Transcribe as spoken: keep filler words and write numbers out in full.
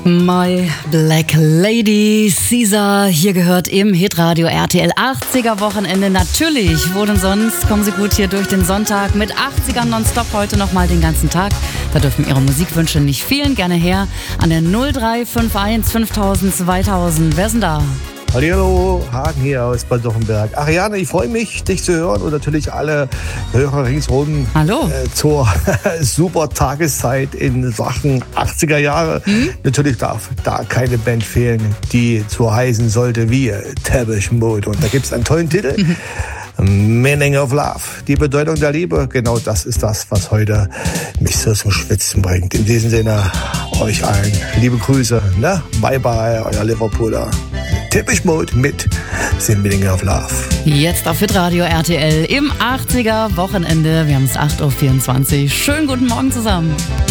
My Black Lady, Caesar, hier gehört im Hitradio R T L achtziger Wochenende. Natürlich, wo denn sonst? Kommen Sie gut hier durch den Sonntag mit achtzigern nonstop heute nochmal den ganzen Tag. Da dürfen Ihre Musikwünsche nicht fehlen. Gerne her an der null drei fünf eins fünftausend zweitausend. Wer ist denn da? Hallo, Hagen hier aus Bad Dochenberg. Ariane, ich freue mich, dich zu hören und natürlich alle Hörer ringsherum. Hallo. Äh, zur super Tageszeit in Sachen achtziger Jahre. Hm? Natürlich darf da keine Band fehlen, die so heißen sollte wie Depeche Mode. Und da gibt es einen tollen Titel. Mhm. Meaning of Love, die Bedeutung der Liebe, genau das ist das, was heute mich so zum Schwitzen bringt. In diesem Sinne, euch allen liebe Grüße, ne? Bye bye, euer Liverpooler. Depeche Mode mit The Meaning of Love. Jetzt auf Hitradio R T L im achtziger Wochenende. Wir haben es acht Uhr vierundzwanzig. Schönen guten Morgen zusammen.